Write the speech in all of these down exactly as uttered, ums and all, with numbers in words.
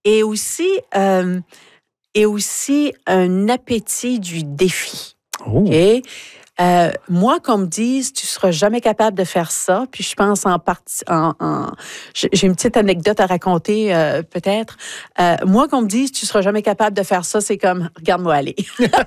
et aussi, euh, et aussi un appétit du défi. Oh. OK? Euh, moi, qu'on me dise, tu seras jamais capable de faire ça, puis je pense en partie, en, en j'ai une petite anecdote à raconter, euh, peut-être. Euh, moi, qu'on me dise, tu seras jamais capable de faire ça, c'est comme, regarde-moi aller.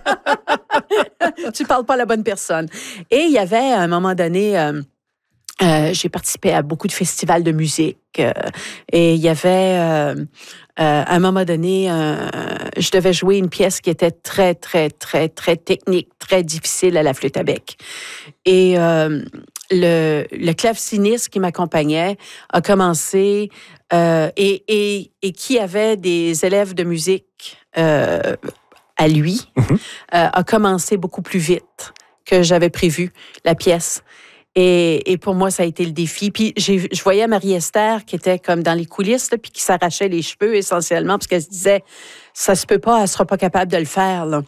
Tu parles pas à la bonne personne. Et il y avait, à un moment donné, euh, Euh, j'ai participé à beaucoup de festivals de musique euh, et il y avait, euh, euh, à un moment donné, euh, je devais jouer une pièce qui était très, très, très, très technique, très difficile à la flûte à bec. Et euh, le, le claveciniste qui m'accompagnait a commencé euh, et, et, et qui avait des élèves de musique euh, à lui, mm-hmm. euh, a commencé beaucoup plus vite que j'avais prévu la pièce. Et, et pour moi, ça a été le défi. Puis j'ai, je voyais Marie-Esther qui était comme dans les coulisses, là, puis qui s'arrachait les cheveux essentiellement parce qu'elle se disait, ça se peut pas, elle sera pas capable de le faire, là.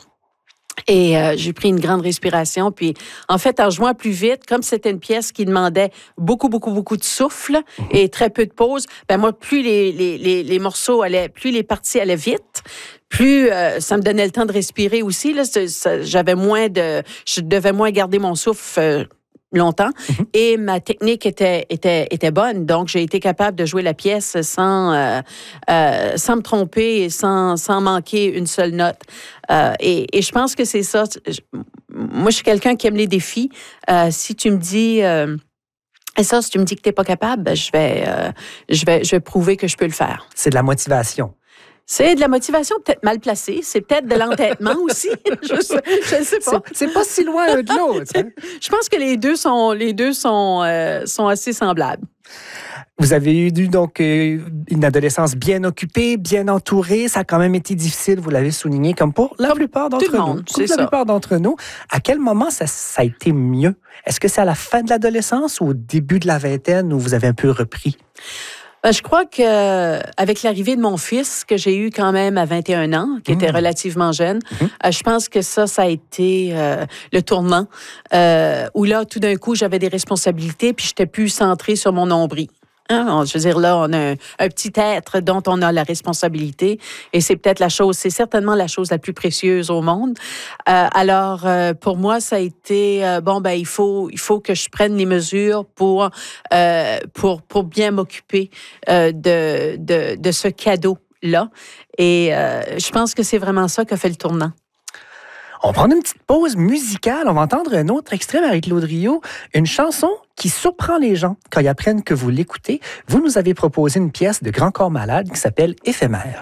Et euh, j'ai pris une grande respiration. Puis, en fait, en jouant plus vite, comme c'était une pièce qui demandait beaucoup, beaucoup, beaucoup de souffle mm-hmm. et très peu de pause, ben moi, plus les, les, les, les morceaux allaient, plus les parties allaient vite, plus euh, ça me donnait le temps de respirer aussi. Là, ça, ça, j'avais moins de... Je devais moins garder mon souffle... Euh, longtemps, mm-hmm. et ma technique était, était, était bonne. Donc, j'ai été capable de jouer la pièce sans, euh, euh, sans me tromper et sans, sans manquer une seule note. Euh, et, et je pense que c'est ça. Je, moi, je suis quelqu'un qui aime les défis. Euh, si tu me dis... Euh, et ça, si tu me dis que tu n'es pas capable, ben, je, vais, euh, je, vais, je vais prouver que je peux le faire. C'est de la motivation. C'est de la motivation peut-être mal placée. C'est peut-être de l'entêtement aussi. Je ne sais pas. C'est, c'est pas si loin l'un de l'autre. Hein? Je pense que les deux sont, les deux sont, euh, sont assez semblables. Vous avez eu donc une adolescence bien occupée, bien entourée. Ça a quand même été difficile, vous l'avez souligné, comme pour la plupart d'entre Tout le nous. monde, comme c'est la ça. plupart d'entre nous. À quel moment ça, ça a été mieux? Est-ce que c'est à la fin de l'adolescence ou au début de la vingtaine où vous avez un peu repris? Ben, je crois que avec l'arrivée de mon fils, que j'ai eu quand même à vingt et un ans, qui mmh. était relativement jeune, mmh. euh, je pense que ça, ça a été euh, le tournant, euh, où là, tout d'un coup, j'avais des responsabilités, puis j'étais plus centrée sur mon nombril. Hein? Je veux dire, là, on a un, un petit être dont on a la responsabilité et c'est peut-être la chose, c'est certainement la chose la plus précieuse au monde. Euh, alors, euh, pour moi, ça a été, euh, bon, ben, il faut, il faut que je prenne les mesures pour, euh, pour, pour bien m'occuper euh, de, de, de ce cadeau-là. Et euh, je pense que c'est vraiment ça qui a fait le tournant. On va prendre une petite pause musicale. On va entendre un autre extrait, Marie-Claude Riou, une chanson qui surprend les gens quand ils apprennent que vous l'écoutez. Vous nous avez proposé une pièce de Grand Corps Malade qui s'appelle « Éphémère ».